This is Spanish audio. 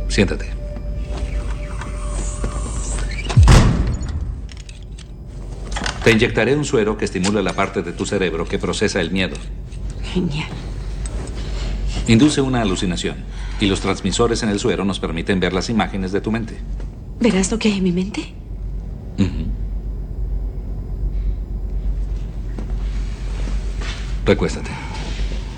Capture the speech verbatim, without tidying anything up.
Siéntate. Te inyectaré un suero que estimula la parte de tu cerebro que procesa el miedo. Genial. Induce una alucinación. Y los transmisores en el suero nos permiten ver las imágenes de tu mente. ¿Verás lo que hay en mi mente? Uh-huh. Recuéstate.